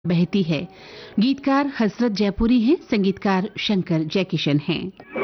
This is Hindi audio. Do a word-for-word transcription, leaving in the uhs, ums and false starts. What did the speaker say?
बहती है। गीतकार हसरत जयपुरी हैं, संगीतकार शंकर जयकिशन हैं।